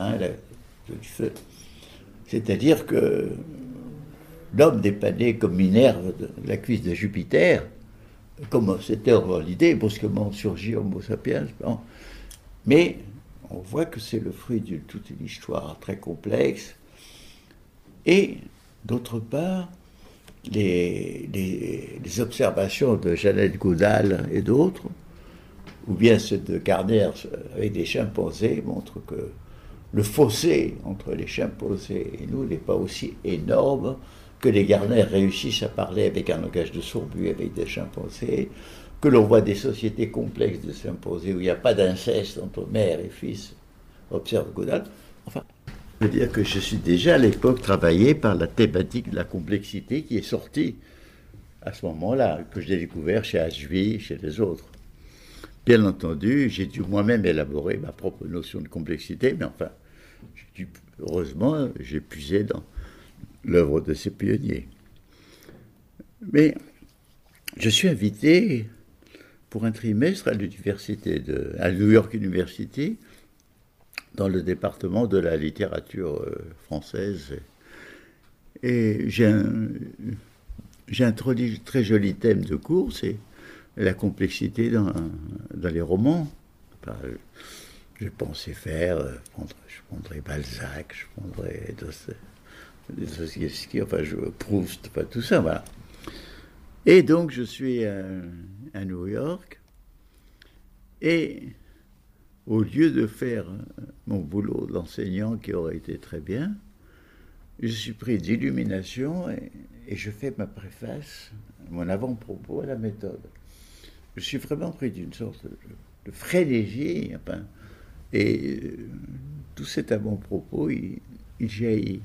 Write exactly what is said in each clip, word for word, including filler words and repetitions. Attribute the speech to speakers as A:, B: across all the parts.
A: hein, la, du feu. C'est-à-dire que l'homme dépanné comme Minerve de la cuisse de Jupiter, comme c'était l'idée, brusquement surgit Homo sapiens, bon. Mais on voit que c'est le fruit de toute une histoire très complexe. Et d'autre part, les, les, les observations de Jeannette Goudal et d'autres, ou bien ceux de Gardner avec des chimpanzés, montrent que le fossé entre les chimpanzés et nous n'est pas aussi énorme que les Gardner réussissent à parler avec un langage de sourd-muet avec des chimpanzés, que l'on voit des sociétés complexes de chimpanzés où il n'y a pas d'inceste entre mère et fils, observe Goudal. Enfin, je veux dire que je suis déjà à l'époque travaillé par la thématique de la complexité qui est sortie à ce moment-là, que j'ai découvert chez Ashby, chez les autres. Bien entendu, j'ai dû moi-même élaborer ma propre notion de complexité, mais enfin, j'ai dû, heureusement, j'ai puisé dans l'œuvre de ces pionniers. Mais je suis invité pour un trimestre à l'université de, à New York University, dans le département de la littérature française. Et j'ai un, j'ai un très, très joli thème de cours, c'est la complexité dans, dans les romans. Enfin, je pensais faire, je prendrais Balzac, je prendrais Dostoïevski, enfin je, Proust, enfin tout ça, voilà. Et donc je suis à, à New York, et au lieu de faire mon boulot d'enseignant qui aurait été très bien, je suis pris d'illumination et, et je fais ma préface, mon avant-propos à la méthode. Je suis vraiment pris d'une sorte de, de frénésie, enfin, et euh, tout cet avant-propos, il, il jaillit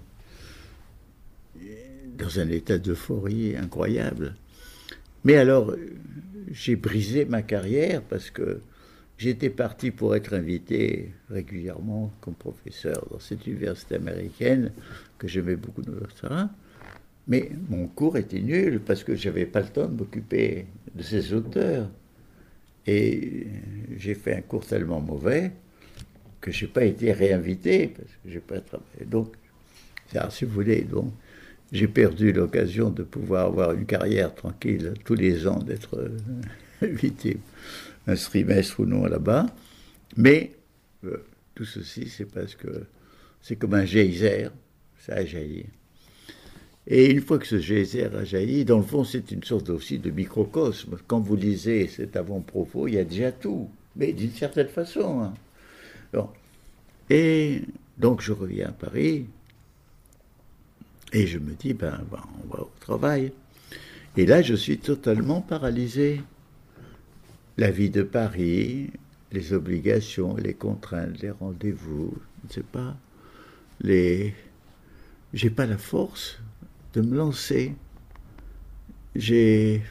A: dans un état d'euphorie incroyable. Mais alors, j'ai brisé ma carrière parce que j'étais parti pour être invité régulièrement comme professeur dans cette université américaine que j'aimais beaucoup, mais mon cours était nul parce que je n'avais pas le temps de m'occuper de ces auteurs. Et j'ai fait un cours tellement mauvais que je n'ai pas été réinvité parce que je n'ai pas travaillé. Donc, alors, si vous voulez, donc, j'ai perdu l'occasion de pouvoir avoir une carrière tranquille tous les ans, d'être euh, invité un trimestre ou non là-bas. Mais euh, tout ceci, c'est parce que c'est comme un geyser, ça a jailli. Et une fois que ce geyser a jailli, dans le fond, c'est une sorte aussi de microcosme. Quand vous lisez cet avant-propos, il y a déjà tout, mais d'une certaine façon. Hein. Bon. Et donc, je reviens à Paris, et je me dis, ben, ben, on va au travail. Et là, je suis totalement paralysé. La vie de Paris, les obligations, les contraintes, les rendez-vous, je ne sais pas, les... j'ai pas la force de me lancer. J'ai...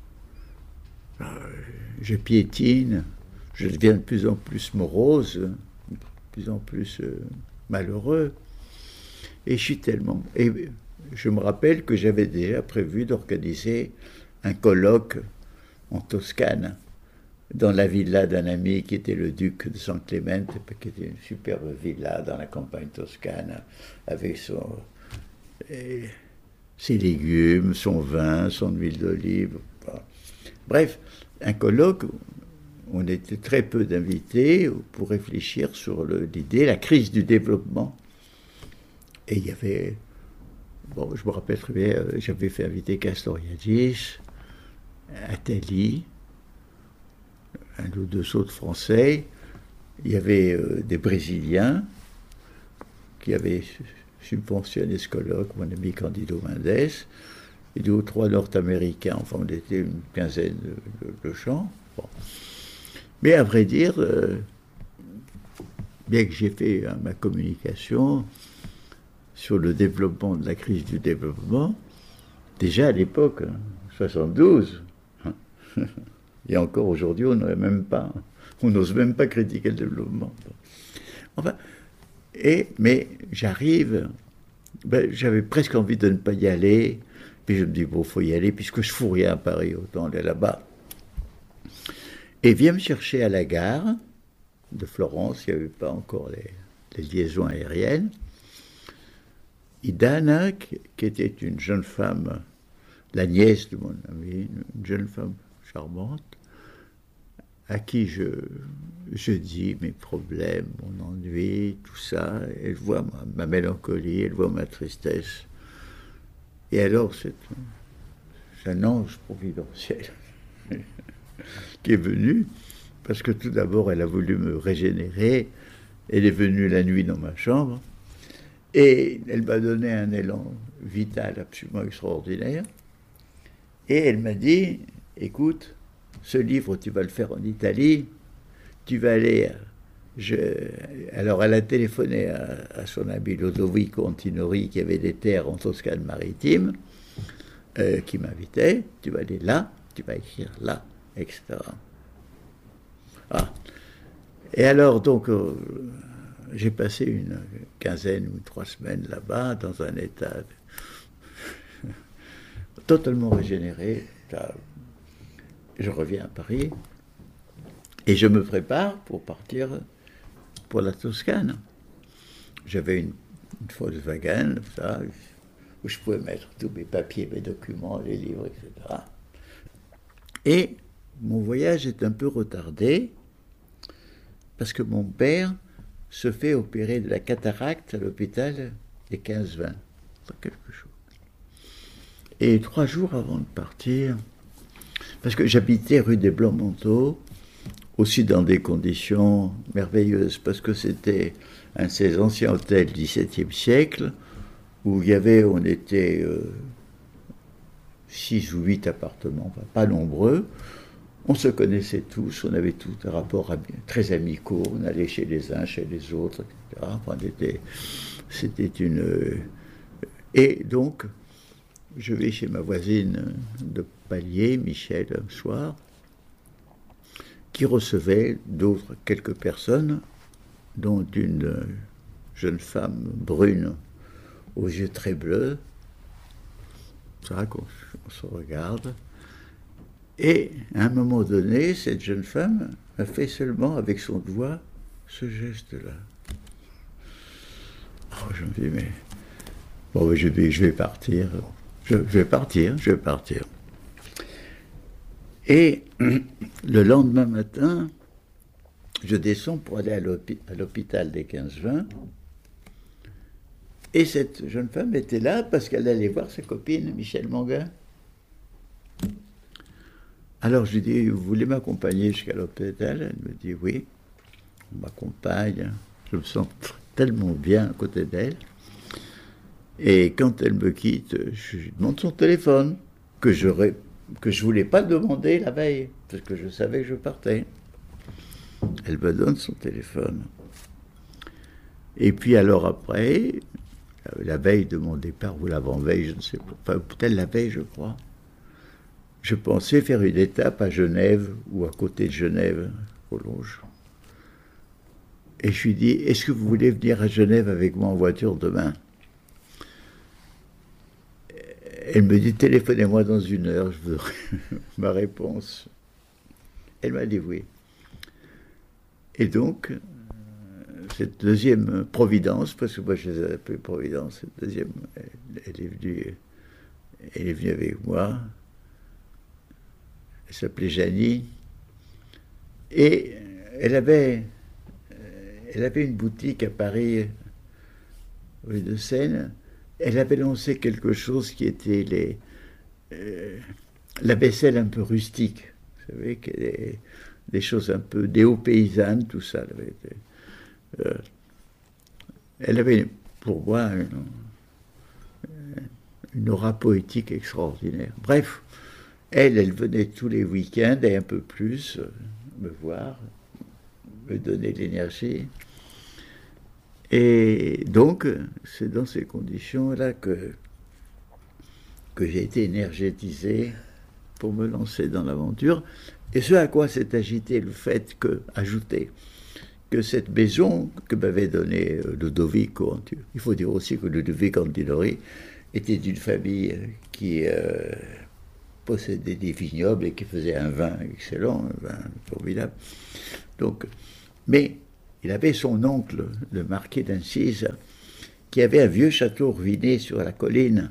A: Je piétine, je deviens de plus en plus morose, de plus en plus euh, malheureux. Et je suis tellement... Et je me rappelle que j'avais déjà prévu d'organiser un colloque en Toscane, dans la villa d'un ami qui était le duc de San Clemente, qui était une superbe villa dans la campagne toscane, avec son, et, ses légumes, son vin, son huile d'olive. Bref, un colloque où on était très peu d'invités pour réfléchir sur le, l'idée, la crise du développement. Et il y avait, bon, je me rappelle très bien, j'avais fait inviter Castoriadis, Attali, un ou deux autres Français. Il y avait euh, des Brésiliens qui avaient subventionné ce colloque, mon ami Candido Mendes, et deux ou trois Nord-Américains. Enfin, on était une quinzaine de, de, de gens. Bon. Mais à vrai dire, euh, bien que j'ai fait hein, ma communication sur le développement de la crise du développement, déjà à l'époque, hein, soixante-douze, hein, et encore aujourd'hui, on n'aurait même pas, on n'ose même pas critiquer le développement. Enfin, et, mais j'arrive, ben, j'avais presque envie de ne pas y aller, puis je me dis, bon, il faut y aller, puisque je ne fous rien à Paris, autant aller là-bas. Et vient me chercher à la gare de Florence, il n'y avait pas encore les, les liaisons aériennes. Et Dana, qui était une jeune femme, la nièce de mon ami, une jeune femme charmante, à qui je, je dis mes problèmes, mon ennui, tout ça. Elle voit ma, ma mélancolie, elle voit ma tristesse. Et alors, c'est un ange providentiel qui est venu, parce que tout d'abord, elle a voulu me régénérer. Elle est venue la nuit dans ma chambre, et elle m'a donné un élan vital absolument extraordinaire. Et elle m'a dit, écoute, ce livre, tu vas le faire en Italie, tu vas aller... Je... Alors, elle a téléphoné à, à son ami Lodovico Antinori, qui avait des terres en Toscane maritime, euh, qui m'invitait. Tu vas aller là, tu vas écrire là, et cetera. Ah. Et alors, donc, euh, j'ai passé une quinzaine ou trois semaines là-bas, dans un état de... totalement régénéré. Je reviens à Paris et je me prépare pour partir pour la Toscane. J'avais une, une Volkswagen, ça, où je pouvais mettre tous mes papiers, mes documents, les livres, et cetera. Et mon voyage est un peu retardé parce que mon père se fait opérer de la cataracte à l'hôpital des quinze vingt. Quelque chose. Et trois jours avant de partir, parce que j'habitais rue des Blancs-Manteaux, aussi dans des conditions merveilleuses, parce que c'était un de ces anciens hôtels du dix-septième siècle, où il y avait, on était euh, six ou huit appartements, enfin, pas nombreux, on se connaissait tous, on avait tous un rapport ami, très amicaux, on allait chez les uns, chez les autres, et cetera. Enfin, c'était, c'était une... Euh, et donc, je vais chez ma voisine de palier, Michel, un soir, qui recevait d'autres, quelques personnes, dont une jeune femme brune aux yeux très bleus. Ça, qu'on on se regarde. Et à un moment donné, cette jeune femme a fait seulement avec son doigt ce geste-là. Oh, je me dis, mais bon, je vais, je vais partir. Je, je vais partir, je vais partir. Et le lendemain matin, je descends pour aller à l'hôpital des quinze vingt. Et cette jeune femme était là parce qu'elle allait voir sa copine, Michel Manguin. Alors je lui dis, vous voulez m'accompagner jusqu'à l'hôpital? Elle me dit, oui, on m'accompagne. Je me sens tellement bien à côté d'elle. Et quand elle me quitte, je lui demande son téléphone, que je que je voulais pas demander la veille, parce que je savais que je partais. Elle me donne son téléphone. Et puis alors après, la veille de mon départ, ou l'avant-veille, je ne sais pas, peut-être la veille, je crois, je pensais faire une étape à Genève, ou à côté de Genève, Collonges. Et je lui dis, est-ce que vous voulez venir à Genève avec moi en voiture demain? Elle me dit, téléphonez-moi dans une heure, je veux ma réponse. Elle m'a dit oui. Et donc, cette deuxième Providence, parce que moi je les ai appelés Providence, cette deuxième, elle, elle, est venue, elle est venue avec moi. Elle s'appelait Janie. Et elle avait, elle avait une boutique à Paris, rue de Seine. Elle avait lancé quelque chose qui était les, euh, la vaisselle un peu rustique. Vous savez, des, des choses un peu déo-paysannes, tout ça. Elle avait, euh, elle avait pour moi une, une aura poétique extraordinaire. Bref, elle, elle venait tous les week-ends et un peu plus me voir, me donner de l'énergie. Et donc, c'est dans ces conditions-là que, que j'ai été énergétisé pour me lancer dans l'aventure. Et ce à quoi s'est agité le fait que, ajouté, que cette maison que m'avait donnée Ludovico, il faut dire aussi que Ludovico Antinori était d'une famille qui euh, possédait des vignobles et qui faisait un vin excellent, un vin formidable. Donc, mais il avait son oncle, le marquis d'Incise, qui avait un vieux château ruiné sur la colline.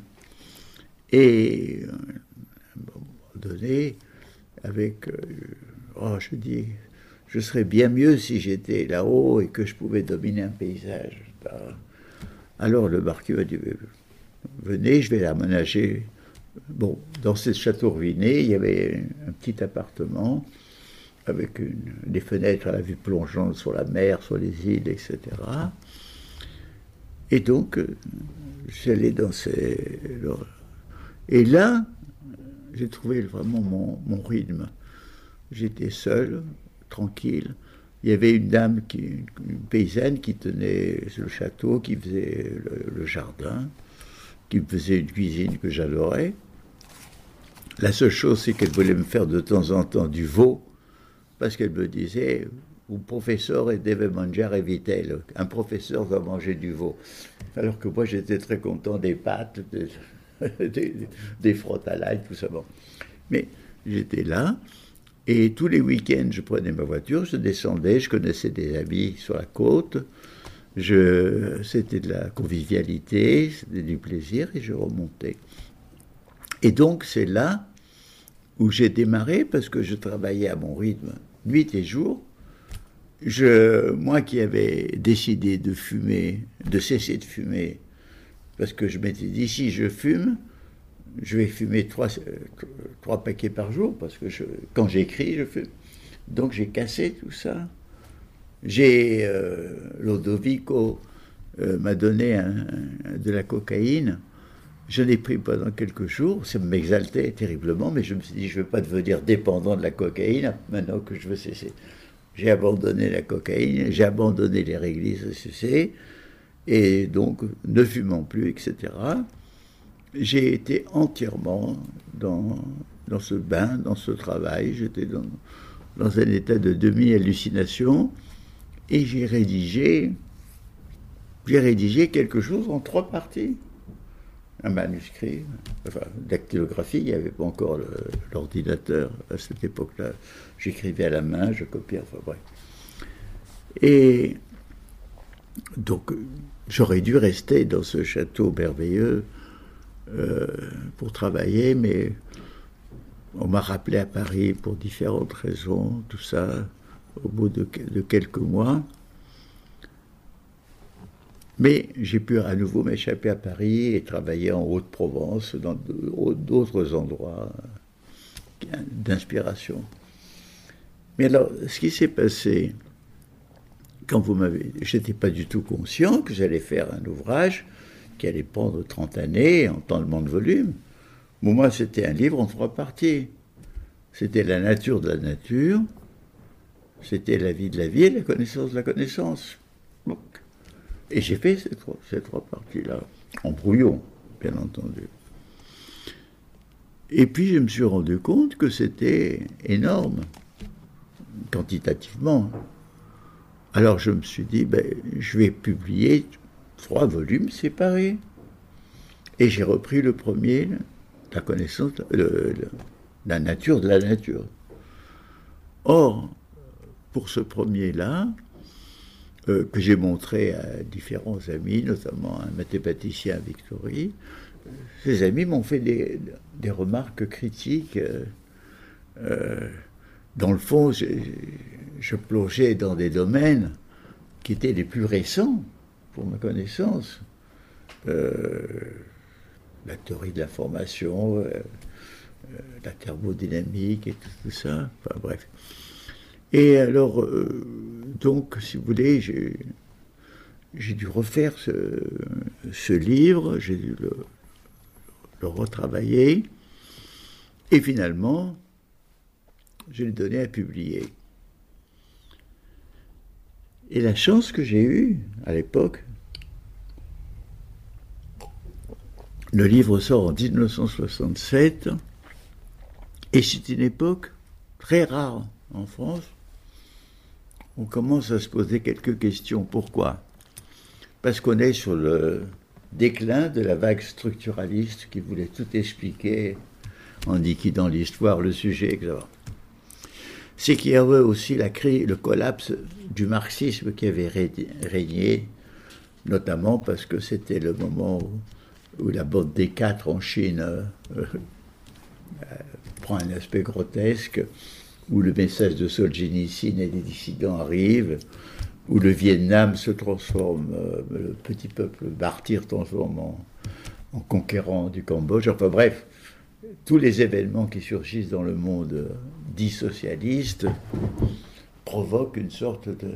A: Et à un moment donné, avec, euh, oh, je dis, je serais bien mieux si j'étais là-haut et que je pouvais dominer un paysage. Alors le marquis m'a dit, venez, je vais l'aménager. Bon, dans ce château ruiné, il y avait un petit appartement avec une, des fenêtres à la vue plongeante sur la mer, sur les îles, et cetera. Et donc, j'allais dans ces... Et là, j'ai trouvé vraiment mon, mon rythme. J'étais seul, tranquille. Il y avait une dame, qui, une paysanne qui tenait le château, qui faisait le, le jardin, qui me faisait une cuisine que j'adorais. La seule chose, c'est qu'elle voulait me faire de temps en temps du veau, parce qu'elle me disait, un professeur deve mangiare vitello, un professeur doit manger du veau. Alors que moi, j'étais très content des pâtes, des, des, des frottes à l'ail, tout ça. Bon. Mais j'étais là, et tous les week-ends, je prenais ma voiture, je descendais, je connaissais des amis sur la côte, je, c'était de la convivialité, c'était du plaisir, et je remontais. Et donc, c'est là où j'ai démarré, parce que je travaillais à mon rythme, nuit et jour. Je, moi qui avais décidé de fumer, de cesser de fumer, parce que je m'étais dit, si je fume, je vais fumer trois, trois paquets par jour, parce que je, quand j'écris, je fume. Donc j'ai cassé tout ça. J'ai, euh, Lodovico euh, m'a donné un, un, de la cocaïne. Je l'ai pris pendant quelques jours, ça m'exaltait terriblement, mais je me suis dit, je ne veux pas devenir dépendant de la cocaïne maintenant que je veux cesser. J'ai abandonné la cocaïne, j'ai abandonné les réglisses à sucer, et donc, ne fumant plus, et cetera, j'ai été entièrement dans, dans ce bain, dans ce travail, j'étais dans, dans un état de demi-hallucination, et j'ai rédigé, j'ai rédigé quelque chose en trois parties. Un manuscrit, enfin, dactylographie, il n'y avait pas encore le, l'ordinateur à cette époque-là. J'écrivais à la main, je copiais, enfin bref. Et donc, j'aurais dû rester dans ce château merveilleux euh, pour travailler, mais on m'a rappelé à Paris pour différentes raisons, tout ça, au bout de, de quelques mois. Mais j'ai pu à nouveau m'échapper à Paris et travailler en Haute-Provence, dans d'autres endroits d'inspiration. Mais alors, ce qui s'est passé, quand vous m'avez... Je n'étais pas du tout conscient que j'allais faire un ouvrage qui allait prendre trente années en tellement de volumes. Pour moi, c'était un livre en trois parties. C'était la nature de la nature, c'était la vie de la vie et la connaissance de la connaissance. Donc, et j'ai fait ces trois, ces trois parties-là, en brouillon, bien entendu. Et puis je me suis rendu compte que c'était énorme, quantitativement. Alors je me suis dit, ben, je vais publier trois volumes séparés. Et j'ai repris le premier, la connaissance, le, le, la nature de la nature. Or, pour ce premier-là, Euh, que j'ai montré à différents amis, notamment un mathématicien à Victory. Ces amis m'ont fait des, des remarques critiques. Euh, euh, dans le fond, je, je plongeais dans des domaines qui étaient les plus récents, pour ma connaissance. Euh, la théorie de l'information, euh, euh, la thermodynamique et tout, tout ça, enfin bref. Et alors, euh, donc, si vous voulez, j'ai, j'ai dû refaire ce, ce livre, j'ai dû le, le retravailler, et finalement, je l'ai donné à publier. Et la chance que j'ai eue, à l'époque, le livre sort en dix-neuf cent soixante-sept, et c'est une époque très rare en France. On commence à se poser quelques questions. Pourquoi ? Parce qu'on est sur le déclin de la vague structuraliste qui voulait tout expliquer en liquidant l'histoire, le sujet, et cetera. c'est qu'il y avait aussi la crise, le collapse du marxisme qui avait régné, notamment parce que c'était le moment où, où la bande des quatre en Chine euh, euh, prend un aspect grotesque, où le message de Solzhenitsyn et des dissidents arrive, où le Vietnam se transforme, euh, le petit peuple martyr transforme en, en conquérant du Cambodge. Enfin bref, tous les événements qui surgissent dans le monde dit socialiste provoquent une sorte de...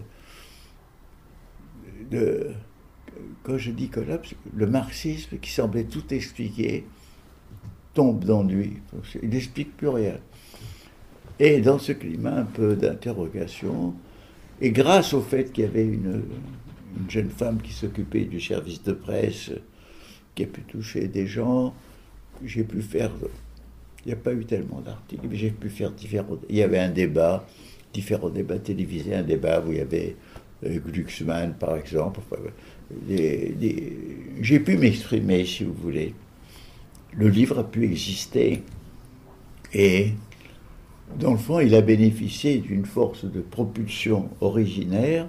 A: de quand je dis collapse, le marxisme qui semblait tout expliquer tombe dans lui. Il n'explique plus rien. Et dans ce climat un peu d'interrogation, et grâce au fait qu'il y avait une, une jeune femme qui s'occupait du service de presse, qui a pu toucher des gens, j'ai pu faire... Il n'y a pas eu tellement d'articles, mais j'ai pu faire différents... Il y avait un débat, différents débats télévisés, un débat où il y avait euh, Glucksmann, par exemple. Enfin, des, des... J'ai pu m'exprimer, si vous voulez. Le livre a pu exister. Et, dans le fond, il a bénéficié d'une force de propulsion originaire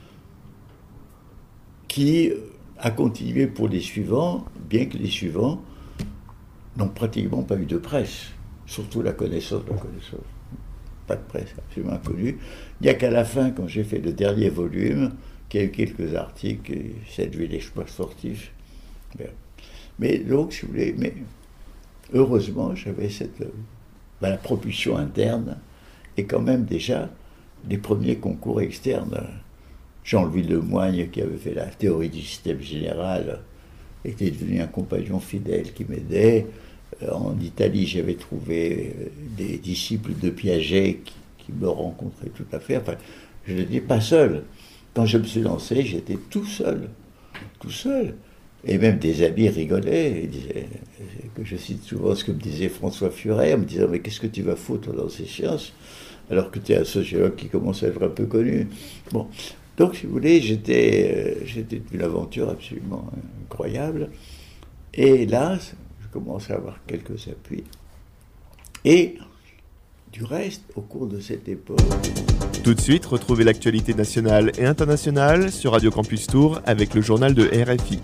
A: qui a continué pour les suivants, bien que les suivants n'ont pratiquement pas eu de presse, surtout la connaissance, la connaissance. Pas de presse, absolument inconnue. Il n'y a qu'à la fin, quand j'ai fait le dernier volume, qu'il y a eu quelques articles, et cette ville exploit sportif. Mais donc, si vous voulez, mais heureusement, j'avais cette, ben, la propulsion interne, et quand même déjà les premiers concours externes. Jean-Louis Lemoigne, qui avait fait la théorie du système général, était devenu un compagnon fidèle qui m'aidait. En Italie, j'avais trouvé des disciples de Piaget qui, qui me rencontraient tout à fait. Enfin, je n'étais pas seul. Quand je me suis lancé, j'étais tout seul. Tout seul. Et même des amis rigolaient. Ils disaient, que je cite souvent ce que me disait François Furet, en me disant « Mais qu'est-ce que tu vas foutre dans ces sciences alors que tu es un sociologue qui commence à être un peu connu ?» Bon. Donc, si vous voulez, j'étais, euh, j'étais une aventure absolument incroyable. Et là, je commence à avoir quelques appuis. Et, du reste, au cours de cette époque...
B: Tout de suite, retrouvez l'actualité nationale et internationale sur Radio Campus Tours avec le journal de R F I.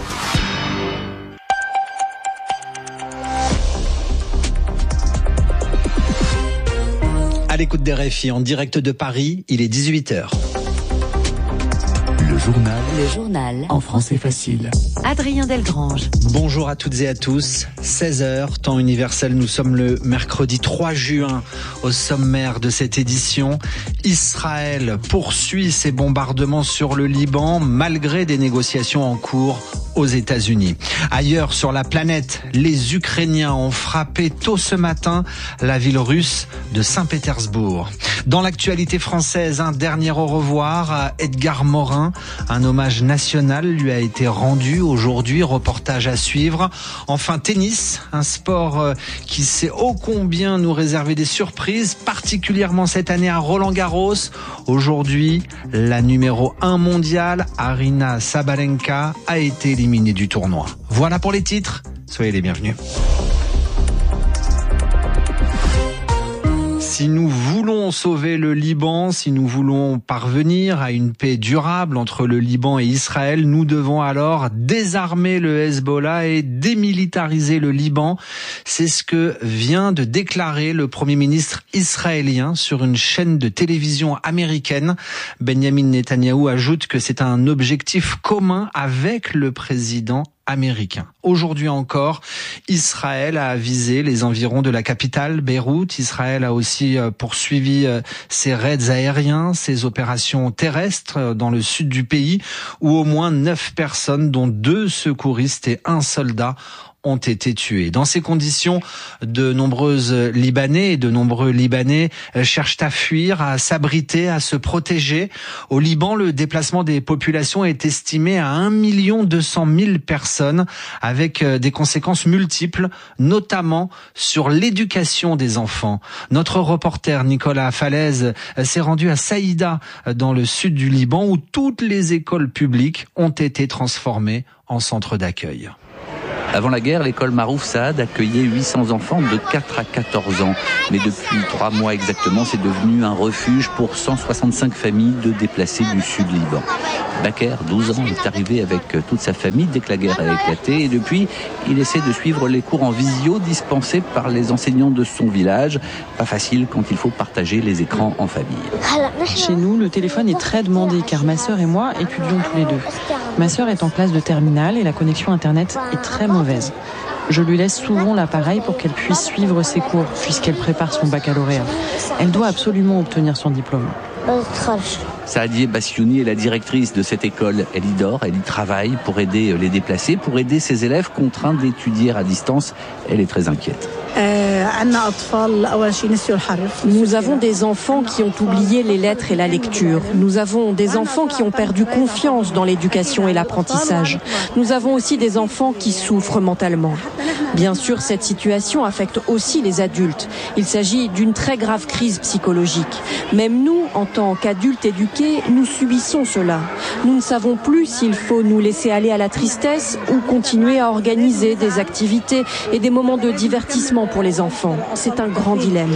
C: À l'écoute d'R F I en direct de Paris, il est dix-huit heures.
D: Le journal.
E: Le journal.
D: En français facile.
E: Adrien Delgrange.
C: Bonjour à toutes et à tous. seize heures, temps universel. Nous sommes le mercredi trois juin. Au sommaire de cette édition, Israël poursuit ses bombardements sur le Liban malgré des négociations en cours aux États-Unis. Ailleurs sur la planète, les Ukrainiens ont frappé tôt ce matin la ville russe de Saint-Pétersbourg. Dans l'actualité française, un dernier au revoir à Edgar Morin. Un hommage national lui a été rendu aujourd'hui. Reportage à suivre. Enfin, tennis, un sport qui sait ô combien nous réserver des surprises, particulièrement cette année à Roland-Garros. Aujourd'hui, la numéro un mondiale, Aryna Sabalenka, a été éliminée du tournoi. Voilà pour les titres. Soyez les bienvenus. Si nous voulons sauver le Liban, si nous voulons parvenir à une paix durable entre le Liban et Israël, nous devons alors désarmer le Hezbollah et démilitariser le Liban. C'est ce que vient de déclarer le Premier ministre israélien sur une chaîne de télévision américaine. Benjamin Netanyahou ajoute que c'est un objectif commun avec le président américain. Aujourd'hui encore, Israël a visé les environs de la capitale, Beyrouth. Israël a aussi poursuivi ses raids aériens, ses opérations terrestres dans le sud du pays, où au moins neuf personnes, dont deux secouristes et un soldat, ont été tués. Dans ces conditions, de nombreuses Libanais et de nombreux Libanais cherchent à fuir, à s'abriter, à se protéger. Au Liban, le déplacement des populations est estimé à un million deux cent mille personnes, avec des conséquences multiples, notamment sur l'éducation des enfants. Notre reporter Nicolas Falaise s'est rendu à Saïda, dans le sud du Liban, où toutes les écoles publiques ont été transformées en centres d'accueil.
F: Avant la guerre, l'école Marouf Saad accueillait huit cents enfants de quatre à quatorze ans. Mais depuis trois mois exactement, c'est devenu un refuge pour cent soixante-cinq familles de déplacés du sud Liban. Baker, douze ans, est arrivé avec toute sa famille dès que la guerre a éclaté. Et depuis, il essaie de suivre les cours en visio dispensés par les enseignants de son village. Pas facile quand il faut partager les écrans en famille.
G: Chez nous, le téléphone est très demandé car ma sœur et moi étudions tous les deux. Ma sœur est en classe de terminale et la connexion Internet est très mauvaise. Je lui laisse souvent l'appareil pour qu'elle puisse suivre ses cours puisqu'elle prépare son baccalauréat. Elle doit absolument obtenir son diplôme.
F: Saadieh Bassiouni est la directrice de cette école. Elle y dort, elle y travaille pour aider les déplacés, pour aider ses élèves contraints d'étudier à distance. Elle est très inquiète.
H: Nous avons des enfants qui ont oublié les lettres et la lecture. Nous avons des enfants qui ont perdu confiance dans l'éducation et l'apprentissage. Nous avons aussi des enfants qui souffrent mentalement. Bien sûr, cette situation affecte aussi les adultes. Il s'agit d'une très grave crise psychologique. Même nous, en tant qu'adultes éduqués, nous subissons cela. Nous ne savons plus s'il faut nous laisser aller à la tristesse ou continuer à organiser des activités et des moments de divertissement pour les enfants. C'est un grand dilemme.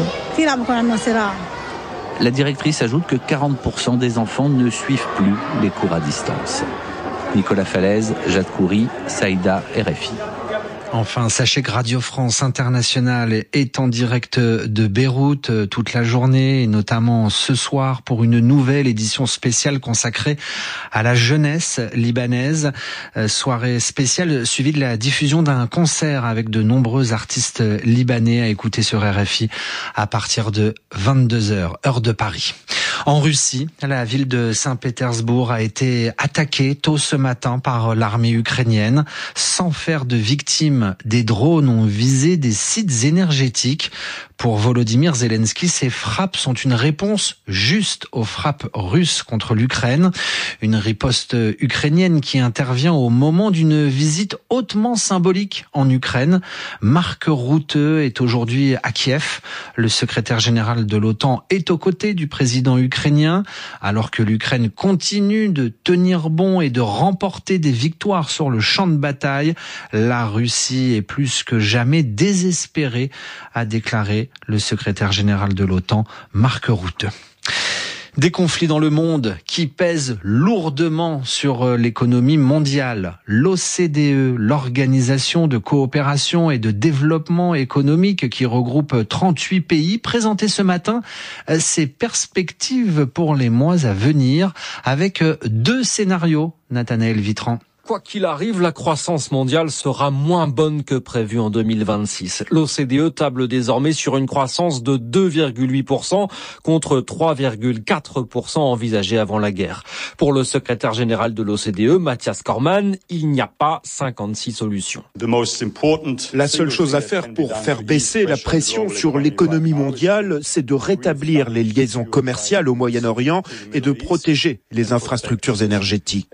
F: La directrice ajoute que quarante pour cent des enfants ne suivent plus les cours à distance. Nicolas Falaise, Jade Khoury, Saïda, R F I.
C: Enfin, sachez que Radio France Internationale est en direct de Beyrouth toute la journée, et notamment ce soir pour une nouvelle édition spéciale consacrée à la jeunesse libanaise. Soirée spéciale suivie de la diffusion d'un concert avec de nombreux artistes libanais à écouter sur R F I à partir de vingt-deux heures, heure de Paris. En Russie, la ville de Saint-Pétersbourg a été attaquée tôt ce matin par l'armée ukrainienne. Sans faire de victimes, des drones ont visé des sites énergétiques. Pour Volodymyr Zelensky, ces frappes sont une réponse juste aux frappes russes contre l'Ukraine. Une riposte ukrainienne qui intervient au moment d'une visite hautement symbolique en Ukraine. Mark Rutte est aujourd'hui à Kiev. Le secrétaire général de l'OTAN est aux côtés du président ukrainien. Alors que l'Ukraine continue de tenir bon et de remporter des victoires sur le champ de bataille, la Russie est plus que jamais désespérée, a déclaré le secrétaire général de l'OTAN, Mark Rutte. Des conflits dans le monde qui pèsent lourdement sur l'économie mondiale. L'O C D E, l'Organisation de coopération et de développement économique qui regroupe trente-huit pays, présentait ce matin ses perspectives pour les mois à venir avec deux scénarios. Nathanaël Vitran.
I: Quoi qu'il arrive, la croissance mondiale sera moins bonne que prévu en deux mille vingt-six. L'O C D E table désormais sur une croissance de deux virgule huit pour cent contre trois virgule quatre pour cent envisagé avant la guerre. Pour le secrétaire général de l'O C D E, Mathias Cormann, il n'y a pas cinquante-six solutions.
J: La seule chose à faire pour faire baisser la pression sur l'économie mondiale, c'est de rétablir les liaisons commerciales au Moyen-Orient et de protéger les infrastructures énergétiques.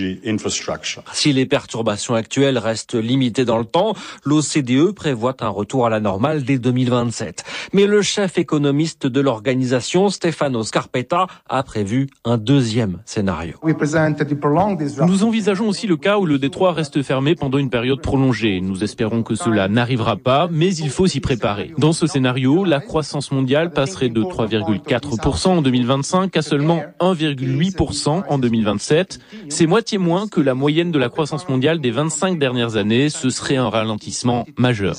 I: Si les perturbations actuelles restent limitées dans le temps, l'O C D E prévoit un retour à la normale dès deux mille vingt-sept. Mais le chef économiste de l'organisation, Stefano Scarpetta, a prévu un deuxième scénario.
K: Nous envisageons aussi le cas où le détroit reste fermé pendant une période prolongée. Nous espérons que cela n'arrivera pas, mais il faut s'y préparer. Dans ce scénario, la croissance mondiale passerait de trois virgule quatre pour cent en deux mille vingt-cinq à seulement un virgule huit pour cent en deux mille vingt-sept. C'est moitié moins que la moyenne de la croissance mondiale des vingt-cinq dernières années. Ce serait un ralentissement majeur.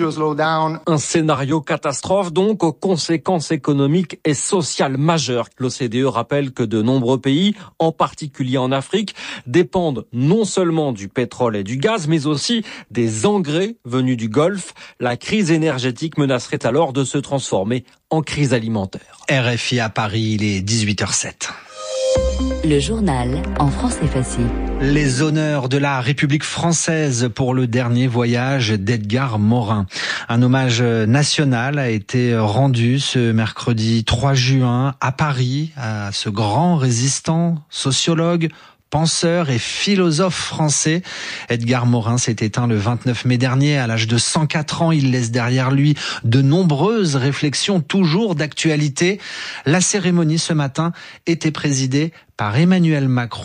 I: Un scénario catastrophe donc aux conséquences économiques et sociales majeures. L'O C D E rappelle que de nombreux pays, en particulier en Afrique, dépendent non seulement du pétrole et du gaz, mais aussi des engrais venus du Golfe. La crise énergétique menacerait alors de se transformer en crise alimentaire.
C: R F I à Paris, il est dix-huit heures zéro sept.
E: Le journal en français facile.
C: Les honneurs de la République française pour le dernier voyage d'Edgar Morin. Un hommage national a été rendu ce mercredi trois juin à Paris à ce grand résistant, sociologue, penseur et philosophe français. Edgar Morin s'est éteint le vingt-neuf mai dernier à l'âge de cent quatre ans. Il laisse derrière lui de nombreuses réflexions toujours d'actualité. La cérémonie ce matin était présidée par Emmanuel Macron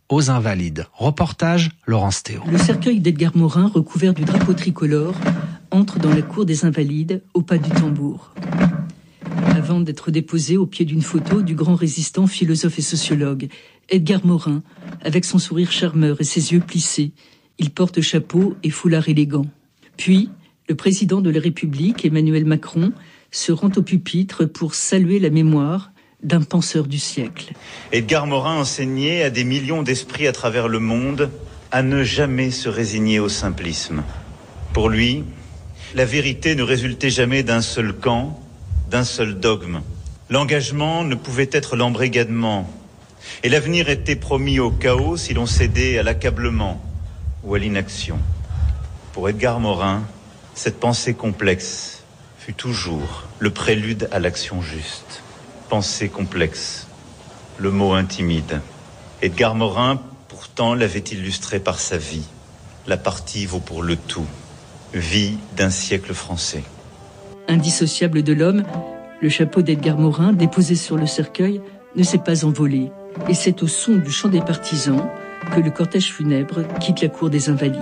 C: aux Invalides. Reportage Laurence Théo.
L: Le cercueil d'Edgar Morin, recouvert du drapeau tricolore, entre dans la cour des Invalides, au pas du tambour. Avant d'être déposé au pied d'une photo du grand résistant, philosophe et sociologue, Edgar Morin, avec son sourire charmeur et ses yeux plissés, il porte chapeau et foulard élégant. Puis, le président de la République, Emmanuel Macron, se rend au pupitre pour saluer la mémoire d'un penseur du siècle.
M: Edgar Morin enseignait à des millions d'esprits à travers le monde à ne jamais se résigner au simplisme. Pour lui, la vérité ne résultait jamais d'un seul camp, d'un seul dogme. L'engagement ne pouvait être l'embrigadement, et l'avenir était promis au chaos si l'on cédait à l'accablement ou à l'inaction. Pour Edgar Morin, cette pensée complexe fut toujours le prélude à l'action juste. Pensée complexe, le mot intimide. Edgar Morin, pourtant, l'avait illustré par sa vie. La partie vaut pour le tout. Vie d'un siècle français.
L: Indissociable de l'homme, le chapeau d'Edgar Morin, déposé sur le cercueil, ne s'est pas envolé. Et c'est au son du chant des partisans que le cortège funèbre quitte la cour des Invalides.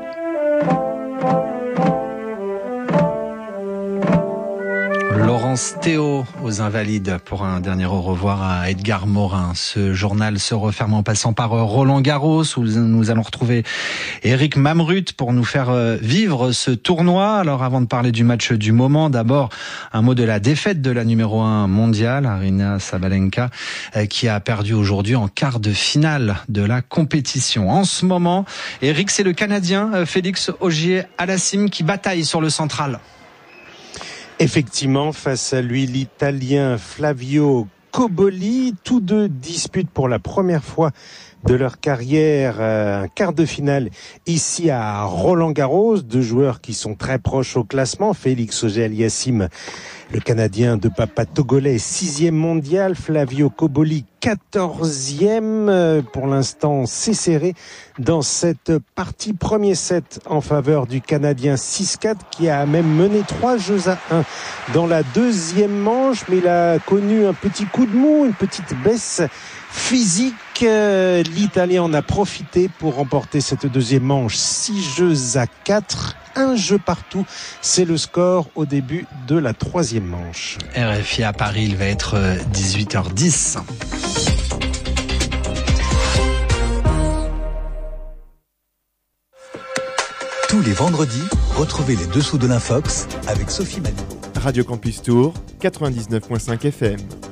C: Laurence Théo aux Invalides pour un dernier au revoir à Edgar Morin. Ce journal se referme en passant par Roland Garros où nous allons retrouver Eric Mamrut pour nous faire vivre ce tournoi. Alors avant de parler du match du moment, d'abord un mot de la défaite de la numéro un mondiale, Aryna Sabalenka, qui a perdu aujourd'hui en quart de finale de la compétition. En ce moment, Eric, c'est le Canadien Félix Auger-Aliassime qui bataille sur le central.
J: Effectivement, face à lui, l'Italien Flavio Cobolli. Tous deux disputent pour la première fois de leur carrière un quart de finale ici à Roland-Garros. Deux joueurs qui sont très proches au classement. Félix Auger-Aliassime, le Canadien de papa togolais, sixième mondial. Flavio Cobolli, quatorzième. Pour l'instant, c'est serré dans cette partie. Premier set en faveur du Canadien six quatre qui a même mené trois jeux à un dans la deuxième manche. Mais il a connu un petit coup de mou, une petite baisse physique. L'Italien en a profité pour remporter cette deuxième manche. Six jeux à quatre. Un jeu partout, c'est le score au début de la troisième manche.
C: R F I à Paris, il va être dix-huit heures dix.
N: Tous les vendredis, retrouvez les dessous de l'Infox avec Sophie Malibu.
B: Radio Campus Tour, quatre-vingt-dix-neuf virgule cinq F M.